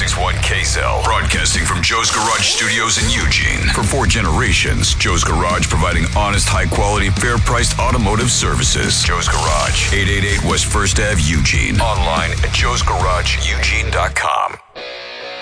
1061 KZEL. Broadcasting from Joe's Garage Studios in Eugene. For 4 generations, Joe's Garage providing honest, high-quality, fair-priced automotive services. Joe's Garage, 888 West 1st Ave, Eugene. Online at joesgarageeugene.com.